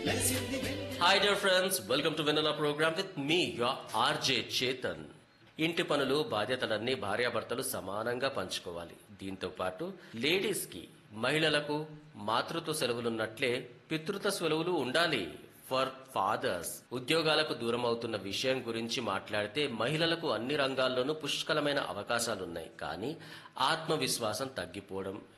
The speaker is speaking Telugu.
Hi dear friends, welcome to Vanilla program with me, your RJ Chetan. ఇంటి పనులు బాధ్యతలన్నీ భార్యాభర్తలు సమానంగా పంచుకోవాలి. దీంతో పాటు లేడీస్ కి మహిళలకు మాతృత్వ సెలవులున్నట్లే పితృత్వ సెలవులు ఉండాలి ఫర్ ఫాదర్స్. ఉద్యోగాలకు దూరం అవుతున్న విషయం గురించి మాట్లాడితే మహిళలకు అన్ని రంగాల్లోనూ పుష్కలమైన అవకాశాలున్నాయి. కానీ ఆత్మవిశ్వాసం తగ్గిపోవడం,